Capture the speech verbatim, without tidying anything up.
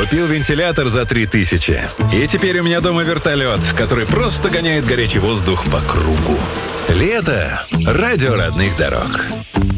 Купил вентилятор за три тысячи. И теперь у меня дома вертолет, который просто гоняет горячий воздух по кругу. Лето. Радио родных дорог.